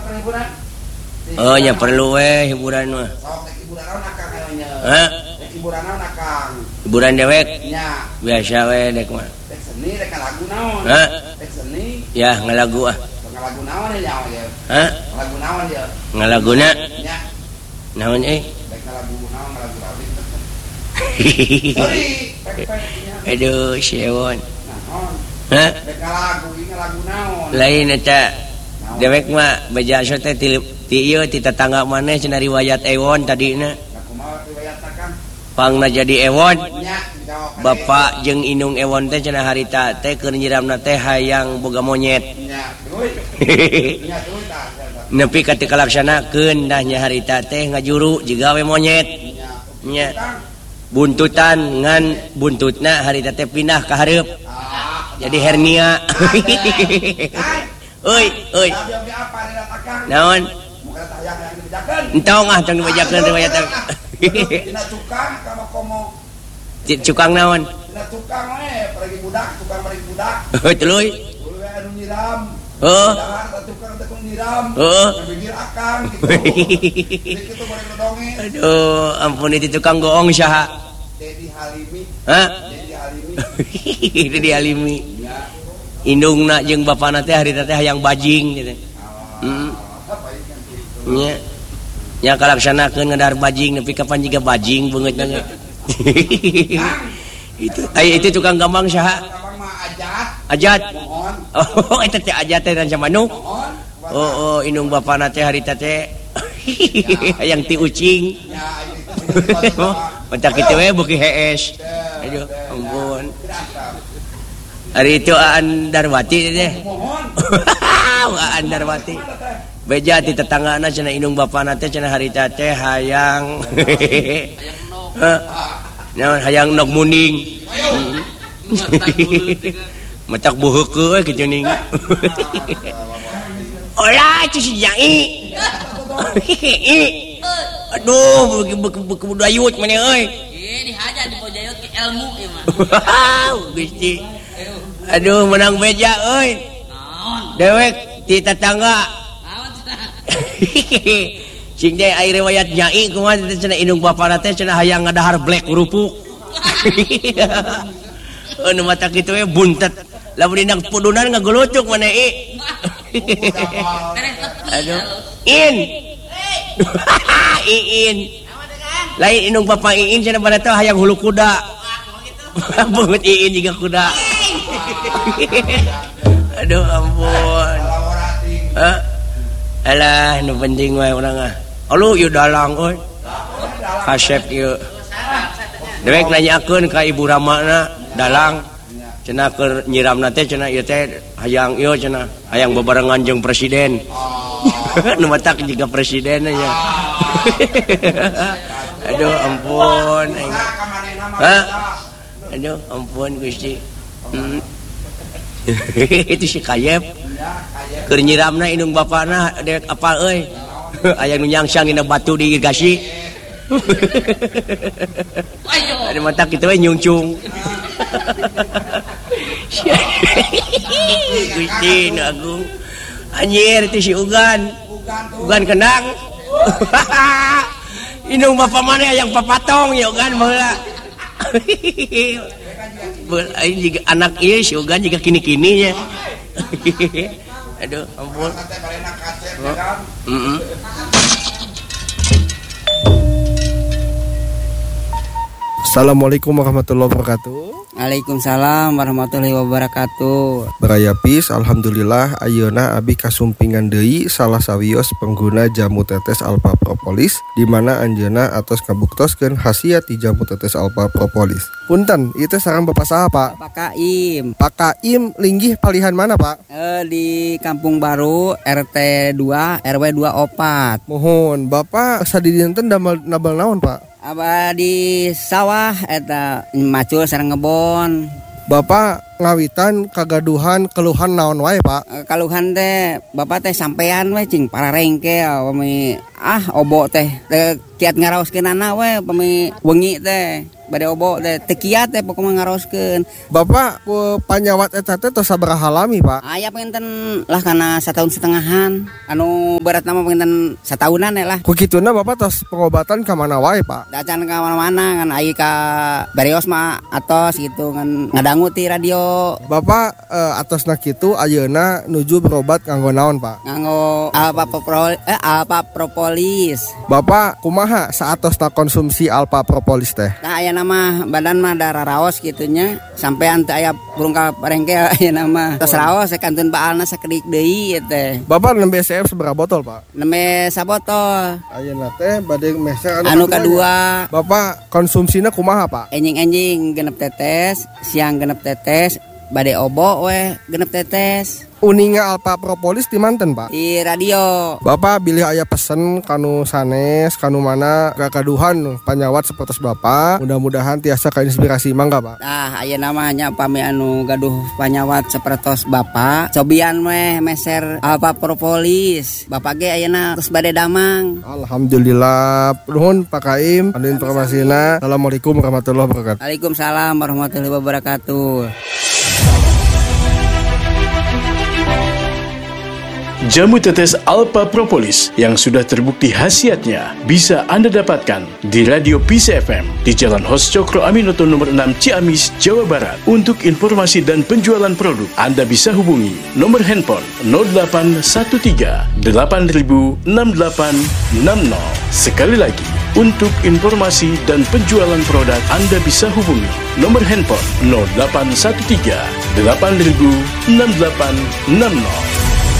hiburan. Oh nya perlu hiburan mah. Sok hiburan naon akang kayaknya. Hah? Hiburan naon akang? Hiburan dewek? Nya. Biasa dek mah. Dek seni dek lagu naon? Hah? Dek seni. Ya ngalagu ah. Ngalagu naon ya ya. Hah? Lagu naon ya? Ngalaguna? Nya. Naon Dek lagu naon lagu rawit. Sorry. Pek-pek. Aduh, si Ewon. Naon? Hah? Dek ngalagu naon? Lain eta dewek mah beja asa teh ti ieu ti tetangga maneh cenah riwayat Ewon tadina. Kumaha riwayatna kan? Pangna jadi Ewon. Nya, jawab. Bapak jeung indung Ewon teh cenah harita teh keur nyiramna teh hayang boga monyet. Nya, duy. Nya duy tah. Nepi ka teu kalaksanakeun dah nya harita teh ngajuru jiga we monyet. Nya. Buntutan ngan buntutna harita teh pindah ka hareup. Jadi hernia. Euy. Naon? Entong tong dibajakeun riwayat. Tina cukang ka komo. Cukang naon? Tina cukang pergi budak, tukang pergi budak. Tuluy. Tuluy anu nyiram. Heeh. Tukang teh nyiram. Heeh. Bibir akang gitu. Kitu bari dongeng. Aduh, ampun itu tukang goong saha? Dedi Halimi. Hah? Dedi Halimi. Dedi Halimi. Indungna jeung bapana teh harita teh hayang bajing gitu. Nya. Nya kalaksanakeun ngadahar bajing nepi kapan jiga bajing beungeutna nya. Itu tukang gambang saha? Gambang mah Ajat. Ajat. Mohon. Oh, eta teh Ajat teh ranca manuk. Mohon. Oh, indung bapana teh harita teh hayang ti ucing. Ya, itu. Mentak kitu we beuki hees. Aduh, ampun. Hari itu Aan Darwati teh. Aan Darwati. Beja di tetanggana cenah indung bapana teh cenah harita teh hayang naon hayang nog muning. Metak buheukeun we kitu ning. Olah itu si Jai. Aduh, beuki dayut maneh euy. Ieu dihaja di pojayut ke ilmu ieu mah. Gusti. Aduh, menang beja euy. Naon? Dewek ti tetangga. Naon cenah? Sing teh aya riwayat Nyai kumaha teh cenah indung bapana teh cenah hayang ngadahar black rupuk. Anu mata kitu we buntet. Lamun dina pudunan ngagulutuk maneh i. Aduh. In. Iin. Lain indung bapak Iin cenah pada teh hayang hulu kuda. Bungut Iin juga kuda. Aduh ampun. Hah? Alah nu penting wae urang ah. Aluh ieu dalang euy. Kasep ieu. Dewek nanyakeun ka ibu ramana dalang cenah keur nyiramna teh cenah ieu teh hayang ieu cenah hayang bebarengan jeung presiden. Nu matak juga presiden nya. Aduh ampun. Hah? Aduh ampun Gusti. Itu si Kayep keur nyiramna indung bapana dek apal euy. Aya nu nyangsang dina batu di irigasi. Ada mata kitu we nyungcung. Gusti nu agung. Anjir itu si Ugan. Ugan kenang. Indung bapa mana yang papatong ya Ugan baheula. Aing juga anak ieu si Ugan juga kini-kini nya. Aduh, ampun. Assalamualaikum warahmatullahi wabarakatuh. Waalaikumsalam warahmatullahi wabarakatuh. Baraya pis, alhamdulillah ayeuna abi kasumpingan deui salah sawios pengguna jamu tetes alpha propolis di mana anjeunna atos kabuktoskeun khasiat ti jamu tetes alpha propolis. Punten, itu sareng Bapak saha, Pak? Pak Kaim. Pak Kaim linggih palihan mana, Pak? Di Kampung Baru RT 2 RW 24. Mohon, Bapak sadidinten damel nabal naon, Pak? Aba di sawah eta macul sareng ngebon. Bapak ngawitan kagaduhan keluhan naon wae, Pak? Kaluhan teh Bapak teh sampean we cing pararengke pami obo teh kiat ngaraoskeunana we pami wengi teh. bade obo teh teu kiat teh pokoknya ngaroskeun. Bapak panyawat eta teh tos sabaraha lami Pak? Aya pengenten lah kana 1,5 tahunan. Anu berat nama pengenten 1 tahunan lah. Ku kituna Bapak tos pengobatan ka mana wae Pak? Dacan ka mana-mana kan ai ka Barios mah atos gitu kan ngadangu ti radio. Bapak atosna kitu ayeuna nuju berobat nganggo naon Pak? Nganggo Alpha Propolis. Bapak kumaha saatosna konsumsi Alpha Propolis teh? Nah aya nama badan mah darah raos gitunya sampean teu aya burung ka parengke aya nama tos raos kantun baalna sakedik deui teh. Bapak nembe BCF seberapa botol Pak? Nembe sabotol. Ayeuna teh bade mese Anu kadua. Bapak konsumsina kumaha Pak? Enjing-enjing genep tetes, siang genep tetes, bade obo we genep tetes. Uninga Alpha Propolis di manten Pak? Di radio. Bapak bilih aya pesen kanu sanes kanu mana kakaduhan panyawat sapertos Bapak. Mudah-mudahan tiasa kainspirasi mangga Pak. Nah aya namanya pami anu gaduh panyawat sapertos Bapak. Cobian meh meser Alpha Propolis. Bapak ge ayeuna tos bade damang. Alhamdulillah. Nuhun Pak Kaim anu informasina. Assalamualaikum warahmatullahi wabarakatuh. Waalaikumsalam warahmatullahi wabarakatuh. Jamu tetes Alpha Propolis yang sudah terbukti khasiatnya bisa Anda dapatkan di Radio Peace FM di Jalan Hos Cokro Aminoto nomor 6 Ciamis, Jawa Barat. Untuk informasi dan penjualan produk, Anda bisa hubungi nomor handphone 0813 8000 6860. Sekali lagi, untuk informasi dan penjualan produk, Anda bisa hubungi nomor handphone 0813 8000 6860.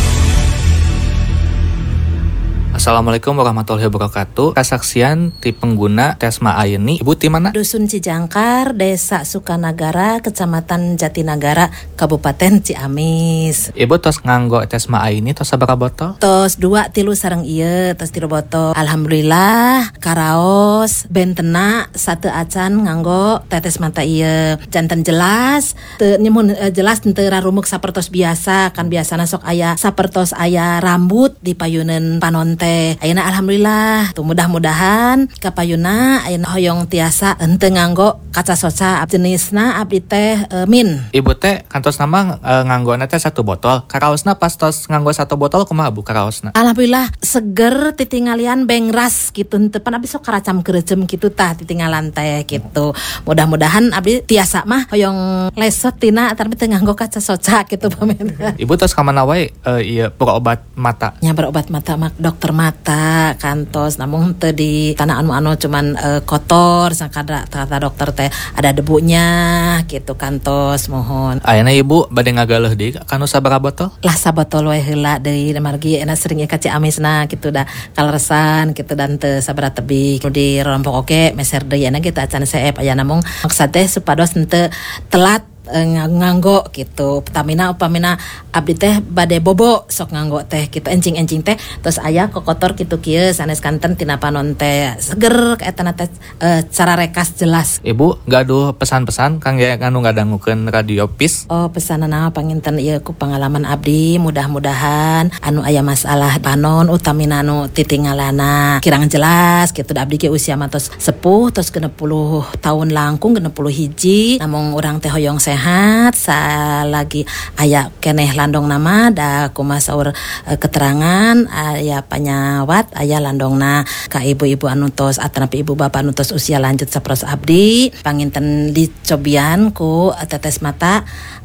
Assalamualaikum warahmatullahi wabarakatuh. Kesaksian ti pengguna Tesma Aini. Ibu ti mana? Dusun Cijangkar, Desa Sukanagara, Kecamatan Jatinagara, Kabupaten Ciamis. Ibu tos nganggo Tesma Aini tos sabaraha botol? Tos 2 3 sareng ieu, tos 3 botol. Alhamdulillah, karaos bentena 1 acan nganggo tetes mata ieu. Janten jelas, teu nyemun jelas teu rarumuk sapertos biasa, kan biasana sok aya sapertos aya rambut di payuneun panonte. Ayeuna alhamdulillah tuh mudah-mudahan kapayuna ayeuna hoyong tiasa henteu nganggo kaca soca jenisna abdi teh min. Ibu teh kantos nama nganggona teh 1 botol. Karaosna pas tos nganggo 1 botol kumaha Bu karaosna? Alhamdulillah seger titingalian bengras gitu henteu pan abdi sok karacam keureuceum kitu tah titinggalan teh gitu. Mudah-mudahan abdi tiasa mah hoyong lesot tina tapi teu nganggo kaca soca gitu pamen. Ibu tos ka mana wae ieu berobat mata? Nya berobat mata mak dokter mata kantos namun teu di tanah anu cuman kotor sakada kata dokter teh ada debunya gitu kantos mohon. Ayeuna Ibu bade ngagaleuh deui kanu sabaraha botol? Lah sabotol we heula deui margi ena sering ka Ciamisna gitu dah kaleresan gitu dan teu sabaraha tebih di rompok oge meser deui ena kita acan CF aya namung maksud teh supados henteu telat nganggo gitu. Pertamina upamina abdi teh bade bobo sok nganggo teh gitu encing-encing teh terus aya kokotor kitu kieu sanes kanten tina panon teh seger kaetana teh cara rekas jelas. Ibu gaduh pesan-pesan kangge anu ngadangukeun Radio Peace? Oh pesanana panginten ieu ku pengalaman abdi mudah-mudahan anu aya masalah panon utamina anu titinggalana kirang jelas gitu da abdi ge usia mah tos sepuh tos 60 tahun langkung 60 hiji namung urang teh hoyong sehat salagi aya keneh landong nama da kumaha saur keterangan aya panyawat aya landongna ka ibu-ibu anu tos atanapi ibu bapak anu tos usia lanjut saperos abdi panginten dicobian ku tetes mata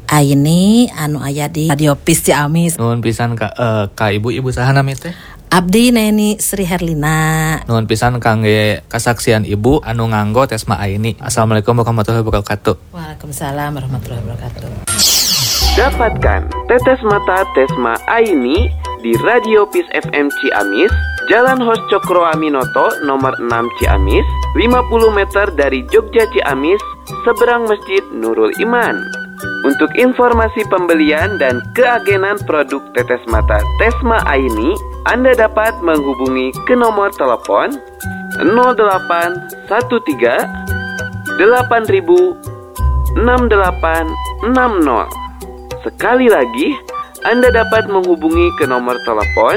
Aini anu aya di Radio Peace Ciamis. Nuhun pisan ka ibu saha nami teh? Abdi Neni Sri Herlina. Nuhun pisan kangge kasaksian ibu anu nganggo Tesma Aini. Assalamualaikum warahmatullahi wabarakatuh. Waalaikumsalam warahmatullahi wabarakatuh. Dapatkan tetes mata Tesma Aini di Radio Peace FM Ciamis, Jalan Hos Cokro Aminoto nomor 6 Ciamis, 50 meter dari Jogja Ciamis, seberang Masjid Nurul Iman. Untuk informasi pembelian dan keagenan produk tetes mata Tesma Aini, Anda dapat menghubungi ke nomor telepon 0813 8000 6860. Sekali lagi, Anda dapat menghubungi ke nomor telepon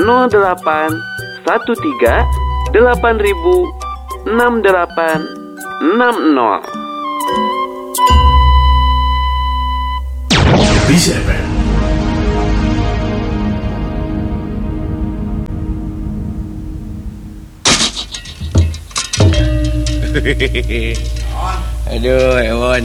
0813 8000 6860. Peace FM. Aduh, Ewan.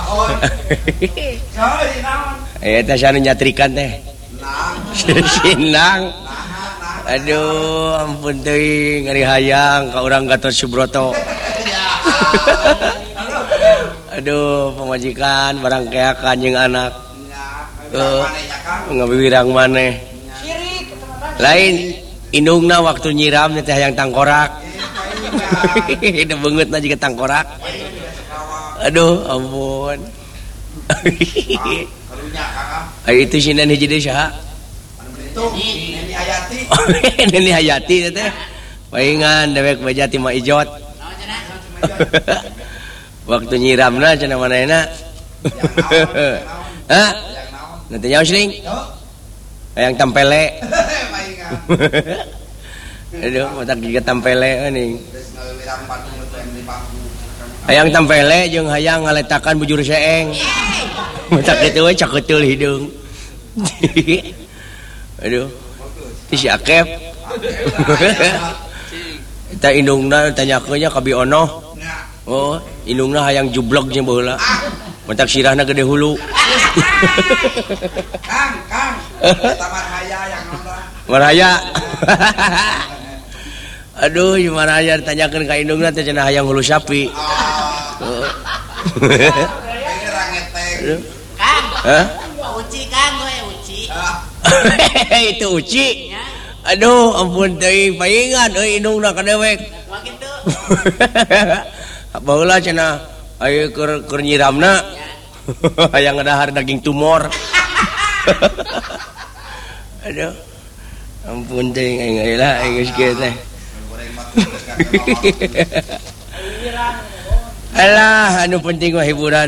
Eta sana nyatrikan teh. Sinang. Aduh, ampun teuing ngari hayang ka urang Gatot Subroto. Aduh, pamajikan barang keakan jeung anak. Ngabibirang maneh. Lain indungna waktu nyiram teh hayang tangkorak. Itu beungeutna jiga tangkorak. Aduh, ampun. Ay itu sinan hiji deui saha? Neni Hayati. Neni Hayati teh. Paingan dewek baja ti Ma Ijot. Waktu nyiramna cenah manehna. Hah? Nanti nyawa sling? Hayang tampele. Aduh, matak juga tampele nih. Hayang tampele jeung hayang ngaletakan bujur seeng. Matak kitu we caketul hidung. Aduh. Ti si Akep. Eta indungna tanyakeun nya ka Biono. Oh, indungna hayang jublok jeung baheula. Matak sirahna gede hulu. Kang. Eta Marhaya yang nonton. Marhaya. Aduh, Marhaya ditanyakeun ka indungna teh cenah hayang hulu sapi. Kang. Hah? Uci Kang, gue uci. Itu uci. Aduh, ampun teuing paingan euy indungna ka dewek. Kitu. Baheula cenah aya keur nyiramna. Hayang ngadahar daging tumor. Aduh. Ampun teuing aing heula aing geus kieu teh. Alah, anu penting mah hiburan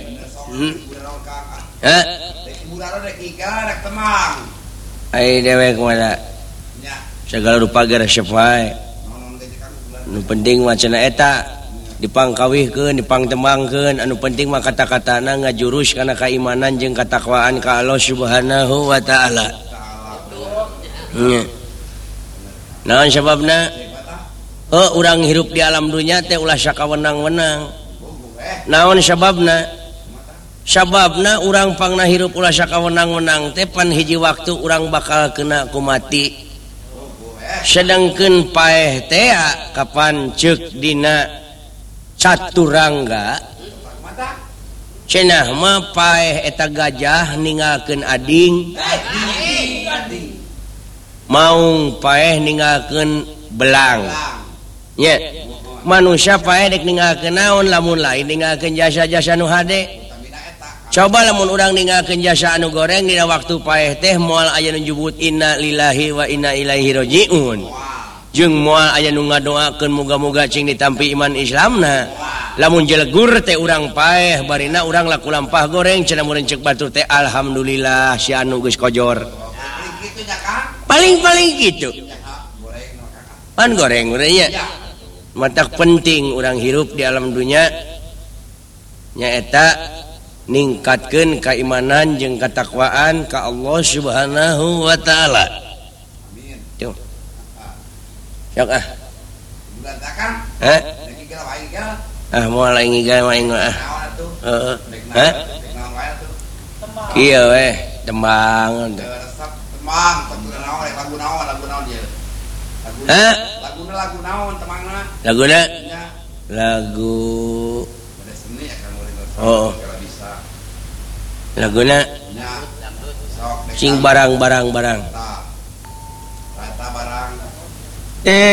Hah? Hiburan rek iga rek temang. Ai dewek mah segala rupa resep wae. Anu penting mah cenah eta dipangkawihkeun, dipangtembangkeun, anu penting mah kata-katana ngajurus kana keimanan jeung katakwaan ka Allah Subhanahu wa taala. Nya. Naon sababna? Urang hirup di alam dunya teh ulah sakawenang-wenang. Naon sababna? Sababna urang pangna hirup ulah sakawenang-wenang teh pan hiji waktu urang bakal kena ku mati. Sedangkeun paeh teh kapan ceuk dina caturangga cenah mah paeh eta gajah ninggalkeun ading. Maung paeh ninggalkeun belang. Nya, manusia paeh dek ninggalkeun naon lamun lain ninggalkeun jasa-jasa nu hade. Coba lamun urang ninggalkeun jasa anu goreng dina waktu paeh teh moal aya nu nyebut inna lillahi wa inna ilaihi rajiun. Jeung moal aya nu ngadoakeun muga-muga cing ditampi iman Islamna. Lamun jelegur teh urang paeh barina urang laku lampah goreng cenah mun ceuk batur teh alhamdulillah si anu geus kojor. Paling gitu. Pan goreng urangnya. Matak penting urang hirup di alam dunya nyaeta ningkatkeun keimanan jeung katakwaan ka Allah Subhanahu wa taala. Amin. Tuh. Sok ah. Bulan takang. Heh. Lagi gal wae gal. Moal aing gal wae mah. Heeh. Heh. Kieu we, tembang. Tembang, lagu naon dia. Hah? Lagu naon temangna? Laguna? Lagu ada seni ya kan mulai kalau bisa. Laguna? Nya. Sing barang. Rata barang.